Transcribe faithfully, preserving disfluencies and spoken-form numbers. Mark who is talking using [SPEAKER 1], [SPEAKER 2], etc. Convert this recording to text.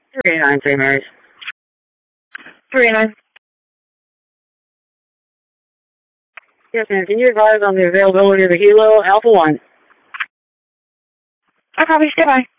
[SPEAKER 1] three eight nine, Saint Mary's.
[SPEAKER 2] three eight nine.
[SPEAKER 1] Yes, ma'am. Can you advise on the availability of the Hilo Alpha one?
[SPEAKER 2] I copy. Goodbye.